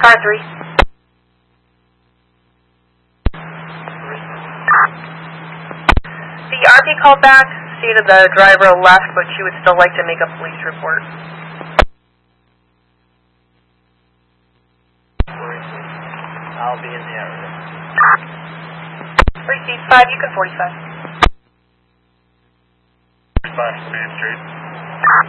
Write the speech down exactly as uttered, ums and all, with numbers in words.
five three. The R P called back, stated the driver left, but she would still like to make a police report. I'll be in the area. Receive five, you can forty-five. forty-five, Main Street.